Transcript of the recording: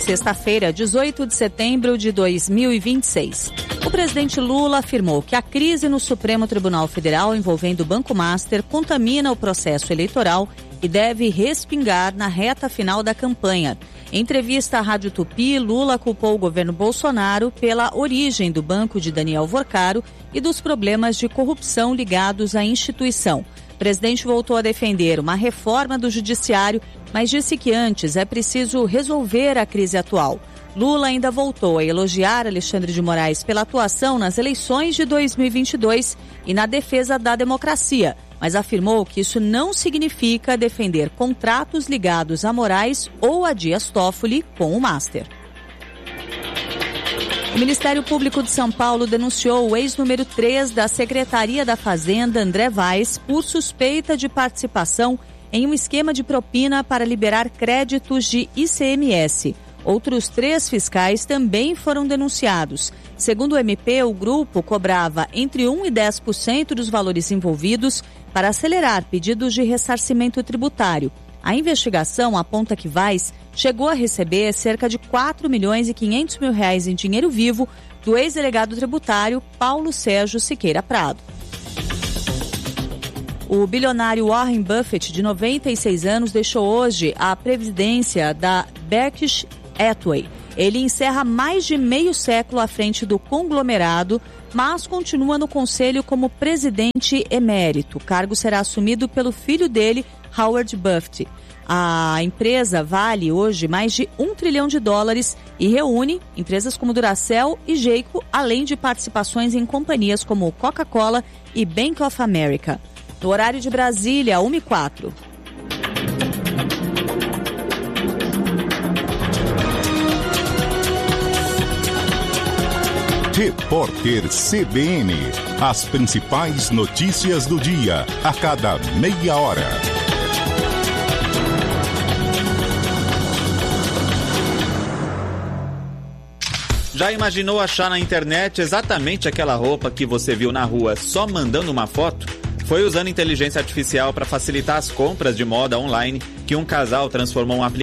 sexta-feira, 18 de setembro de 2026. O presidente Lula afirmou que a crise no Supremo Tribunal Federal envolvendo o Banco Master contamina o processo eleitoral e deve respingar na reta final da campanha. Em entrevista à Rádio Tupi, Lula culpou o governo Bolsonaro pela origem do banco de Daniel Vorcaro e dos problemas de corrupção ligados à instituição. O presidente voltou a defender uma reforma do judiciário, mas disse que antes é preciso resolver a crise atual. Lula ainda voltou a elogiar Alexandre de Moraes pela atuação nas eleições de 2022 e na defesa da democracia, mas afirmou que isso não significa defender contratos ligados a Moraes ou a Dias Toffoli com o Master. O Ministério Público de São Paulo denunciou o ex-número 3 da Secretaria da Fazenda, André Vaz, por suspeita de participação em um esquema de propina para liberar créditos de ICMS. Outros 3 fiscais também foram denunciados. Segundo o MP, o grupo cobrava entre 1% e 10% dos valores envolvidos para acelerar pedidos de ressarcimento tributário. A investigação aponta que Vaz chegou a receber cerca de R$4.500.000 em dinheiro vivo do ex-delegado tributário Paulo Sérgio Siqueira Prado. O bilionário Warren Buffett, de 96 anos, deixou hoje a presidência da Berkshire Hathaway. Ele encerra mais de meio século à frente do conglomerado, mas continua no conselho como presidente emérito. O cargo será assumido pelo filho dele, Howard Buffett. A empresa vale hoje mais de $1 trilhão e reúne empresas como Duracell e Geico, além de participações em companhias como Coca-Cola e Bank of America. No horário de Brasília, 1h04. Repórter CBN. As principais notícias do dia, a cada meia hora. Já imaginou achar na internet exatamente aquela roupa que você viu na rua só mandando uma foto? Foi usando inteligência artificial para facilitar as compras de moda online que um casal transformou um aplicativo